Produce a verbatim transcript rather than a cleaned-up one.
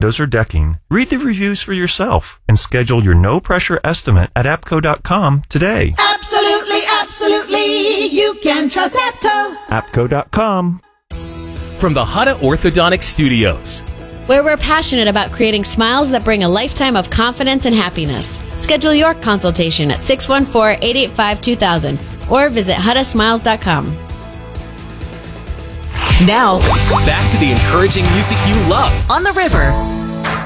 windows, or decking, read the reviews for yourself and schedule your no-pressure estimate at apco dot com today. Absolutely, absolutely, you can trust APCO. apco dot com. From the Hutta Orthodontic Studios, where we're passionate about creating smiles that bring a lifetime of confidence and happiness. Schedule your consultation at six one four, eight eight five, two thousand or visit hutta smiles dot com. Now, back to the encouraging music you love on the river.